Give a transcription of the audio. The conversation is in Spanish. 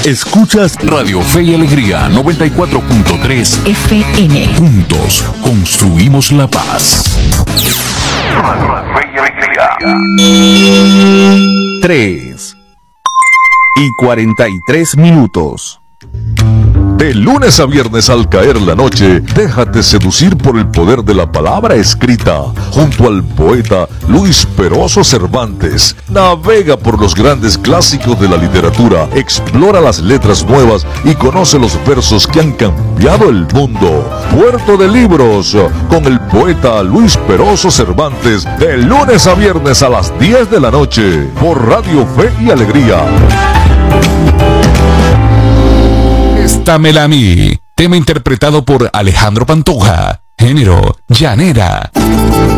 Escuchas Radio Fe y Alegría 94.3 FM. Juntos construimos la paz. Radio Fe y Alegría. 3:43. De lunes a viernes al caer la noche, déjate seducir por el poder de la palabra escrita, junto al poeta Luis Peroso Cervantes. Navega por los grandes clásicos de la literatura, explora las letras nuevas y conoce los versos que han cambiado el mundo. Puerto de Libros, con el poeta Luis Peroso Cervantes, de lunes a viernes a las 10 de la noche, por Radio Fe y Alegría. Préstamela a mí, tema interpretado por Alejandro Pantoja, género llanera.